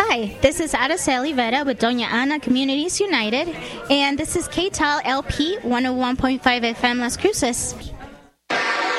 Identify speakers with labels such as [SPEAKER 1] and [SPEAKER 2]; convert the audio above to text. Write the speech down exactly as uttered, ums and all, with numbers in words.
[SPEAKER 1] Hi, this is Araceli Vera with Doña Ana Communities United, and this is K T A L L P one oh one point five F M Las Cruces.